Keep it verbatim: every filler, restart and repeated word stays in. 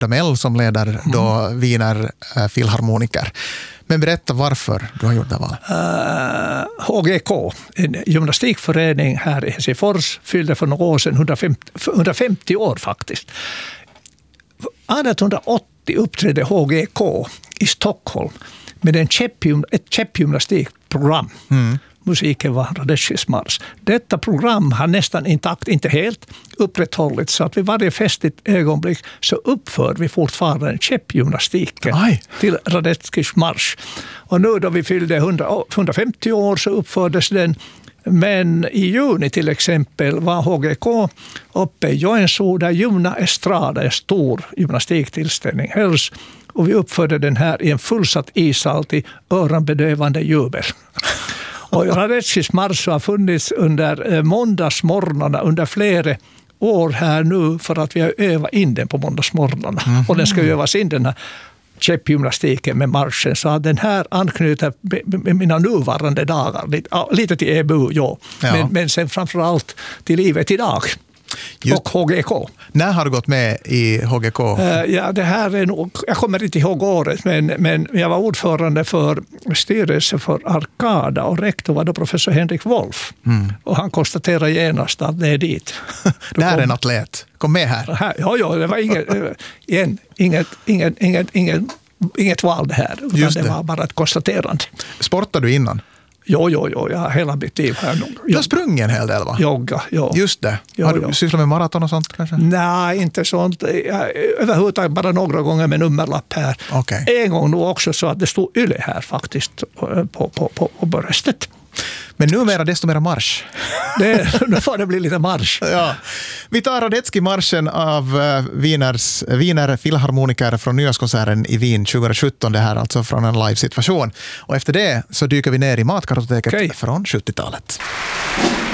Damell som leder då mm. Wiener äh, Filharmoniker. Men berätta varför du har gjort det valet. Uh, H G K, en gymnastikförening här i Helsingfors, fyllde för några år sedan hundrafemtio, hundrafemtio år faktiskt. artonhundraåttio uppträdde H G K i Stockholm med en käppgym, ett käppgymnastikprogram. Mm. Musiken var Radetzkys marsch. Detta program har nästan intakt, inte helt, upprätthållits så att vid varje festligt ögonblick så uppför vi fortfarande käppgymnastiken Aj. till Radetzkys marsch. Och nu då vi fyllde hundra, hundrafemtio år så uppfördes den. Men i juni till exempel var H G K uppe i Joensuu där Jumna Estrada, en stor gymnastiktillställning, hölls. Och vi uppförde den här i en fullsatt ishall till öronbedövande jubel. Och Radetzkys marsch har funnits under måndagsmorgnarna under flera år här nu för att vi har övat in den på måndagsmorgnarna. Mm. Och den ska övas in den här käppgymnastiken med marschen. Så att den här anknyter med mina nuvarande dagar. Lite, lite till E B U, ja. ja. Men, men sen framförallt till livet idag. Just. Och H G K. När har du gått med i H G K? Uh, ja, det här är nog, jag kommer inte ihåg året, men, men jag var ordförande för styrelsen för Arkada och rektor var då professor Henrik Wolf. Mm. Och han konstaterade genast att det är dit. Det här är en atlet. Kom med här. här ja, ja, det var inget, igen, inget, inget, inget, inget, inget val det här. Utan det. det var bara ett konstaterande. Sportade du innan? Jo, jo, jo, jag har hela mitt liv här nog. Du har sprungit en hel del, va? Jogga, ja. Just det. Jo, har du jo. sysslat med maraton och sånt kanske? Nej, inte sånt. Jag, överhuvudtaget bara några gånger med nummerlapp här. Okay. En gång nog också så att det stod Yle här faktiskt på, på, på, på bröstet. Men numera desto mer marsch. Det, nu får det bli lite marsch. Ja. Vi tar Radetzky-marschen av uh, Wieners, Wiener Filharmoniker från nyårskonserten i Wien tjugohundrasjutton. Det här alltså från en live-situation. Och efter det så dyker vi ner i matkartoteket okay. från sjuttiotalet.